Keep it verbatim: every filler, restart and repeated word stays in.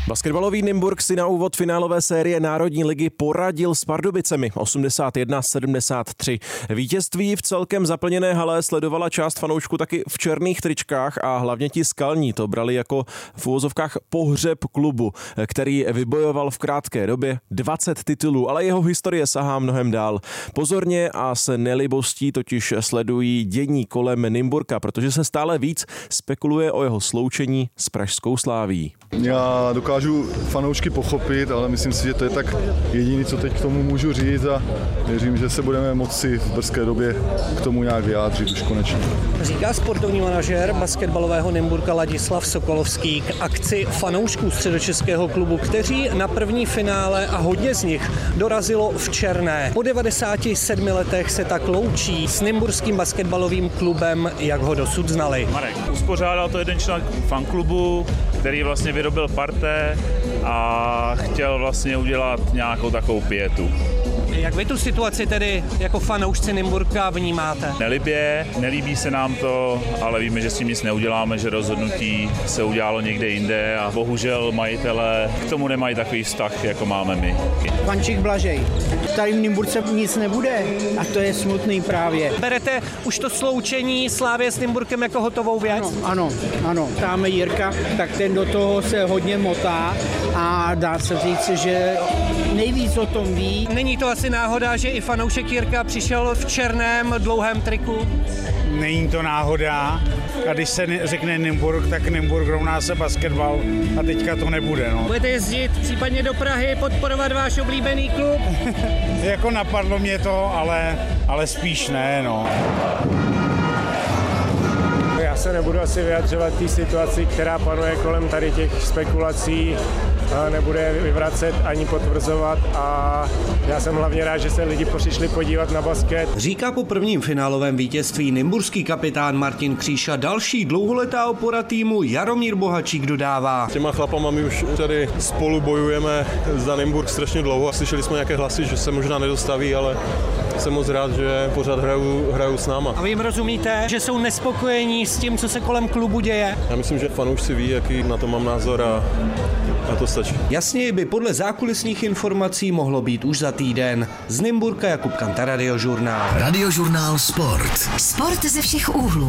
Basketbalový Nymburk si na úvod finálové série Národní ligy poradil s Pardubicemi osmdesát jedna sedmdesát tři. Vítězství v celkem zaplněné hale sledovala část fanoušků taky v černých tričkách a hlavně ti skalní to brali jako v uvozovkách pohřeb klubu, který vybojoval v krátké době dvacet titulů, ale jeho historie sahá mnohem dál. Pozorně a s nelibostí totiž sledují dění kolem Nymburka, protože se stále víc spekuluje o jeho sloučení s pražskou Slavií. Já dokážu fanoušky pochopit, ale myslím si, že to je tak jediné, co teď k tomu můžu říct a věřím, že se budeme moci v brzké době k tomu nějak vyjádřit už konečně. Říká sportovní manažér basketbalového Nymburka Ladislav Sokolovský k akci fanoušků středočeského klubu, kteří na první finále a hodně z nich dorazilo v černé. Po devadesáti sedmi letech se tak loučí s nymburským basketbalovým klubem, jak ho dosud znali. Marek, uspořádal to jeden člen fanklubu, který vlastně vyrobil parté a chtěl vlastně udělat nějakou takovou pietu. Jak vy tu situaci tedy jako fanoušci Nymburka vnímáte? Nelibě, nelíbí se nám to, ale víme, že s tím nic neuděláme, že rozhodnutí se udělalo někde jinde a bohužel majitelé k tomu nemají takový vztah, jako máme my. Pančík Blažej. Tady v Nymburce nic nebude a to je smutný právě. Berete už to sloučení Slavie s Nymburkem jako hotovou věc? Ano, ano, ano. Táme Jirka, tak ten do toho se hodně motá a dá se říct, že nejvíc o tom ví. Není to asi náhoda, že i fanoušek Jirka přišel v černém dlouhém triku? Není to náhoda a když se řekne Nymburk, tak Nymburk rovná se basketbal a teďka to nebude. No. Budete jezdit případně do Prahy, podporovat váš oblíbený klub? Jako napadlo mě to, ale, ale spíš ne, no. Já se nebudu asi vyjadřovat té situaci, která panuje kolem tady těch spekulací, nebude vyvracet ani potvrzovat a já jsem hlavně rád, že se lidi přišli podívat na basket. Říká po prvním finálovém vítězství nymburský kapitán Martin Kříša. Další dlouholetá opora týmu Jaromír Bohačík dodává. S těma chlapama my už tady spolu bojujeme za Nymburk strašně dlouho a slyšeli jsme nějaké hlasy, že se možná nedostaví, ale jsem moc rád, že pořád hrajou, hrajou s náma. A vy jim rozumíte, že jsou nespokojení s tím, co se kolem klubu děje? Já myslím, že fanoušci ví, jaký na to mám názor a, a to stačí. Jasněji by podle zákulisních informací mohlo být už za týden. Z Nymburka Jakub Kanta, Radiožurnál. Radiožurnál Sport. Sport ze všech úhlů.